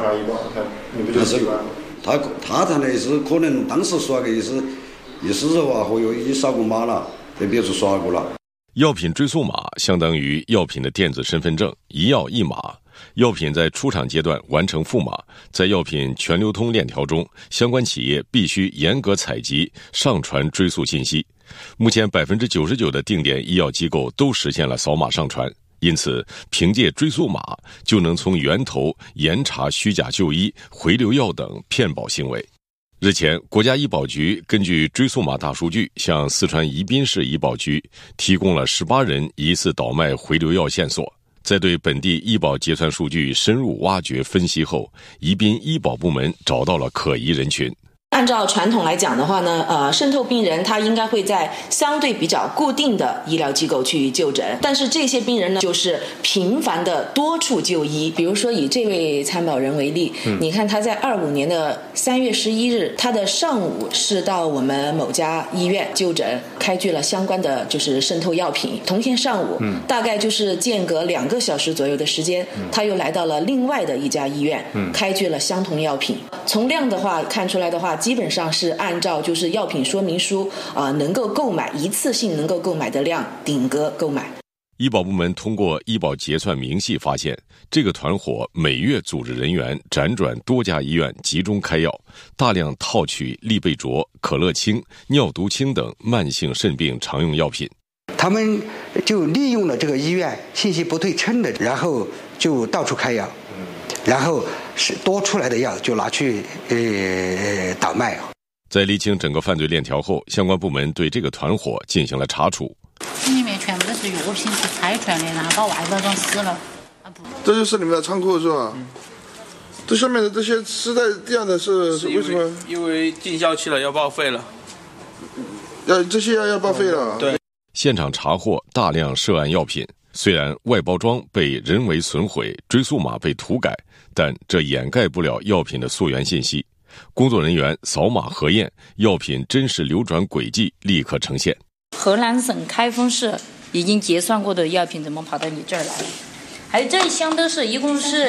查医保，你不就习惯了？ 他谈的是可能当时刷的意思是话或有已经扫过码了，在别处刷过了。 药品追溯码相当于药品的电子身份证，一药一码。药品在出厂阶段完成复码，在药品全流通链条中，相关企业必须严格采集、上传追溯信息。目前99%的定点医药机构都实现了扫码上传，因此凭借追溯码就能从源头严查虚假就医、回流药等骗保行为。日前，国家医保局根据追溯码大数据，向四川宜宾市医保局提供了18人疑似倒卖回流药线索。在对本地医保结算数据深入挖掘分析后，宜宾医保部门找到了可疑人群。 按照传统来讲的话呢，渗透病人他应该会在相对比较固定的医疗机构去就诊，但是这些病人呢，就是频繁的多处就医。比如说以这位参保人为例，你看他在25年的3月11日，他的上午是到我们某家医院就诊，开具了相关的就是渗透药品。同天上午，大概就是间隔2个小时左右的时间，他又来到了另外的一家医院，开具了相同药品。从量的话看出来的话，基本上是按照就是药品说明书能够购买一次性能够购买的量顶格购买。 医保部门通过医保结算明细发现，这个团伙每月组织人员辗转多家医院集中开药，大量套取利贝卓、可乐清、尿毒清等慢性肾病常用药品。 他们就利用了这个医院信息不对称的，然后就到处开药，然后是多出来的药就拿去倒卖。 在厘清整个犯罪链条后，相关部门对这个团伙进行了查处。 里面全部都是药品，是拆出来的，然后把外包装撕了。 这就是你们的仓库是吧？这上面的这些撕在地上的是为什么？ 因为进效期了，要报废了。 这些要报废了。 对。 现场查获大量涉案药品，虽然外包装被人为损毁，追溯码被涂改，但这掩盖不了药品的溯源信息。工作人员扫码核验，药品真实流转轨迹立刻呈现。 河南省开封市已经结算过的药品怎么跑到你这儿来了？还有这一箱都是一共是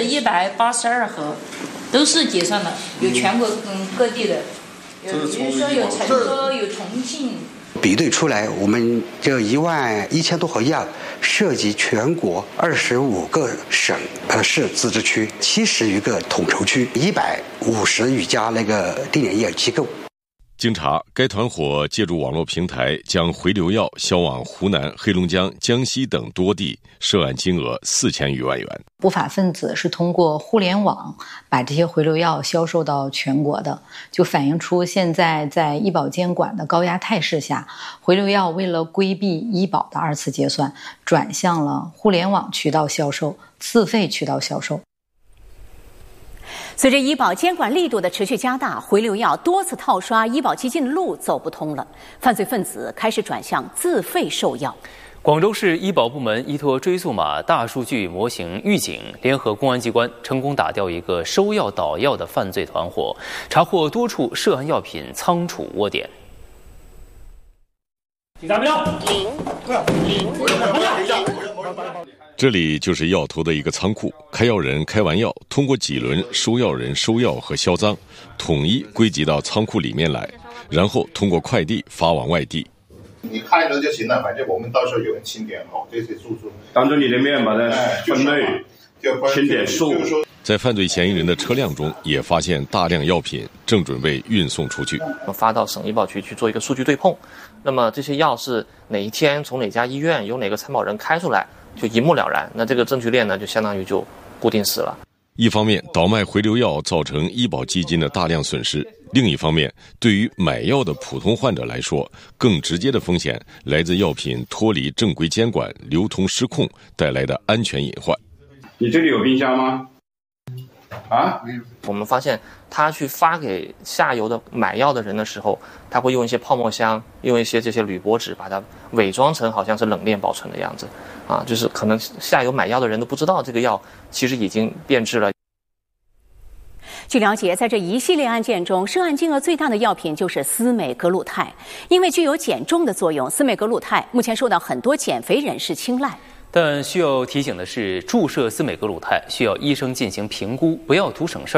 182盒，都是结算的，有全国各地的，比如说有成都、有重庆。 比对出来，我们这11000多盒药涉及全国25个省、市自治区，70余个统筹区，150余家那个定点医药机构。 经查，该团伙借助网络平台将回流药销往湖南、黑龙江、江西等多地，涉案金额4000余万元。 不法分子是通过互联网把这些回流药销售到全国的，就反映出现在在医保监管的高压态势下，回流药为了规避医保的2次结算，转向了互联网渠道销售、自费渠道销售。 随着医保监管力度的持续加大，回流药多次套刷医保基金的路走不通了，犯罪分子开始转向自费售药。 广州市医保部门依托追溯码大数据模型预警，联合公安机关成功打掉一个收药倒药的犯罪团伙，查获多处涉案药品仓储窝点。 警察没有这里就是药头的一个仓库，开药人开完药，通过几轮收药人收药和销赃，统一归集到仓库里面来，然后通过快递发往外地。 你开了就行了，反正我们到时候有人清点好这些住宿， 当着你的面把它分类，清点数。 在犯罪嫌疑人的车辆中，也发现大量药品正准备运送出去。 我们发到省医保局去做一个数据对碰，那么这些药是哪一天从哪家医院由哪个参保人开出来，就一目了然。那这个证据链呢，就相当于就固定死了。 一方面，倒卖回流药造成医保基金的大量损失；另一方面，对于买药的普通患者来说，更直接的风险来自药品脱离正规监管、流通失控带来的安全隐患。 你这里有冰箱吗？ 我们发现他去发给下游的买药的人的时候，他会用一些泡沫箱，用一些这些铝箔纸把它伪装成好像是冷链保存的样子，就是可能下游买药的人都不知道这个药其实已经变质了。 据了解，在这一系列案件中，涉案金额最大的药品就是司美格鲁肽，因为具有减重的作用，司美格鲁肽目前受到很多减肥人士青睐。 但需要提醒的是，注射司美格鲁肽需要医生进行评估，不要图省事儿。